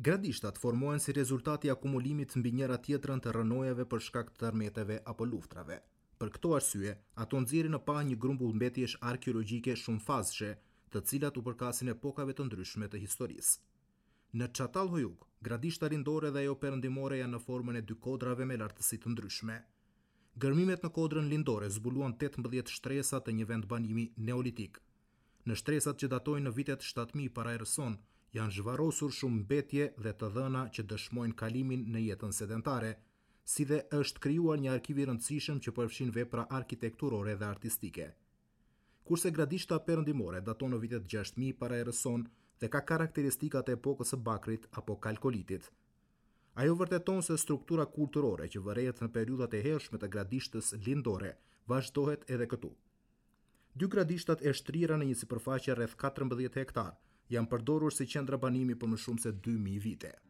Gradishtat formohen si rezultati i akumulimit mbi njëra tjetrën të rënojeve për shkak të tërmeteve apo luftrave. Për këto arsye, ato nxjerrin në pa një grumbull mbetjesh arkeologjike shumëfazëshe, të cilat u përkasin epokave të ndryshme të historisë. Në Çatalhojuk, gradishta rindore dhe ajo perëndimore janë në formën e dy kodrave me lartësi të ndryshme. Gërmimet në kodrën lindore zbuluan 18 shtresa të një vendbanimi neolitik. Në shtresat që datojnë në vitet 7000 para.e. janë zhvarrosur shumë mbetje dhe të dhëna që dëshmojnë kalimin në jetën sedentare, si dhe është krijuar një arkiv i rëndësishëm që përfshin vepra arkitekturore dhe artistike. Kurse gradishta perëndimore daton në vitet 6000 para.e. dhe ka karakteristikat e epokës së Bakrit apo Kalkolitit. Ajo vërteton se struktura kulturore që vërehet në periudhat e hershme të gradishtës lindore vazhdohet edhe këtu. Dy gradishtat e shtrira në një sipërfaqe rreth 14 hektar janë përdorur si qendra banimi për më shumë se 2000 vite.